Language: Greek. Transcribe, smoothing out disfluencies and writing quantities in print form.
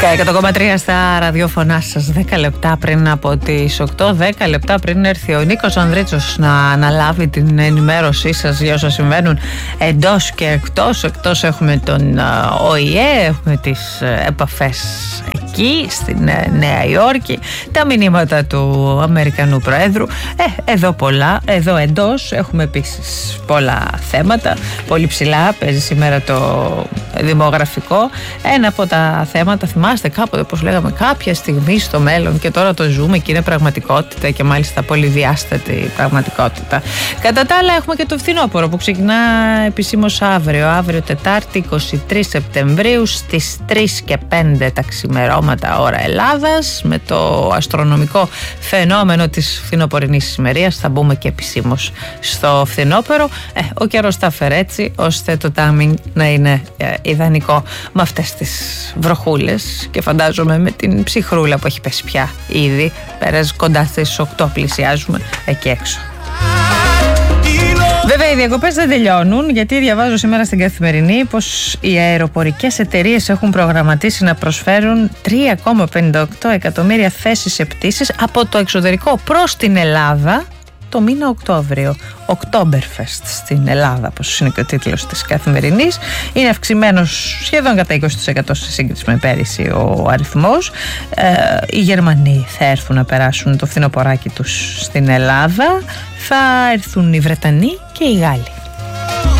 100,3 στα ραδιόφωνά σας, 10 λεπτά πριν από τις 8, 10 λεπτά πριν έρθει ο Νίκος Ανδρίτσος να αναλάβει την ενημέρωσή σας για όσα συμβαίνουν εντός και εκτός. Εκτός έχουμε τον ΟΗΕ, έχουμε τις επαφές εκεί στην Νέα Υόρκη, τα μηνύματα του Αμερικανού Προέδρου. Εδώ πολλά, εδώ εντός έχουμε επίσης πολλά θέματα, πολύ ψηλά παίζει σήμερα το δημογραφικό. Ένα από τα θέματα, θυμάστε κάποτε πως λέγαμε κάποια στιγμή στο μέλλον, και τώρα το ζούμε και είναι πραγματικότητα, και μάλιστα πολυδιάστατη πραγματικότητα. Κατά τα άλλα έχουμε και το φθινόπωρο που ξεκινά επισήμως αύριο Τετάρτη 23 Σεπτεμβρίου στις 3:05 τα ξημερώματα ώρα Ελλάδας, με το αστρονομικό φαινόμενο της φθινοπορεινής ημερίας. Θα μπούμε και επισήμως στο φθινόπωρο. Ο καιρός θα φέρει έτσι ώστε το timing να είναι ιδανικό με αυτές τις βροχούλες, και φαντάζομαι με την ψυχρούλα που έχει πέσει πια ήδη. Πέρας κοντά στις 8 πλησιάζουμε εκεί έξω. Βέβαια οι διακοπές δεν τελειώνουν, γιατί διαβάζω σήμερα στην Καθημερινή πως οι αεροπορικές εταιρείες έχουν προγραμματίσει να προσφέρουν 3,58 εκατομμύρια θέσεις σε πτήσεις από το εξωτερικό προς την Ελλάδα το μήνα Οκτώβριο. Oktoberfest στην Ελλάδα, όπως είναι και ο τίτλος της Καθημερινής. Είναι αυξημένος σχεδόν κατά 20% σε σύγκριση με πέρυσι ο αριθμός. Οι Γερμανοί θα έρθουν να περάσουν το φθινοποράκι τους στην Ελλάδα. Θα έρθουν οι Βρετανοί και οι Γάλλοι.